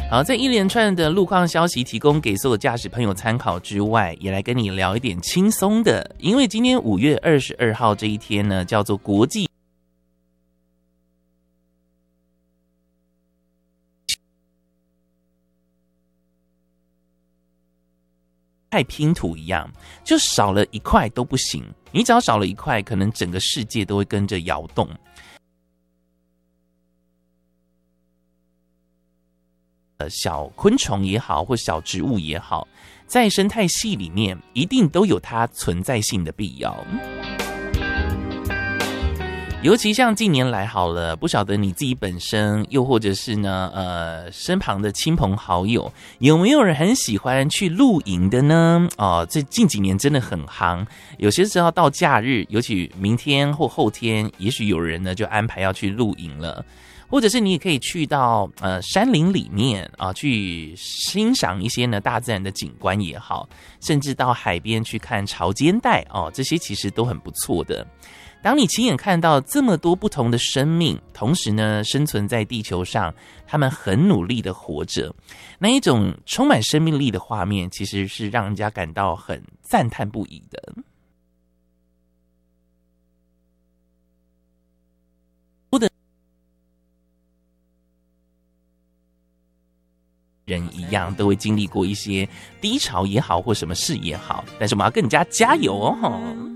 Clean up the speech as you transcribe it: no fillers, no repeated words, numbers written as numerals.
好，在一连串的路况消息提供给所有驾驶朋友参考之外，也来跟你聊一点轻松的，因为今天5月22号这一天呢，叫做国际拼图一样，就少了一块都不行，你只要少了一块，可能整个世界都会跟着摇动。小昆虫也好，或小植物也好，在生态系里面一定都有它存在性的必要。尤其像近年来好了，不晓得你自己本身，又或者是呢，身旁的亲朋好友，有没有人很喜欢去露营的呢？这近几年真的很夯。有些时候到假日，尤其明天或后天，也许有人呢就安排要去露营了。或者是你也可以去到山林里面啊，去欣赏一些呢大自然的景观也好，甚至到海边去看潮间带哦，这些其实都很不错的。当你亲眼看到这么多不同的生命，同时呢生存在地球上，他们很努力的活着，那一种充满生命力的画面，其实是让人家感到很赞叹不已的。人一样都会经历过一些低潮也好，或什么事也好，但是我们要更加加油哦。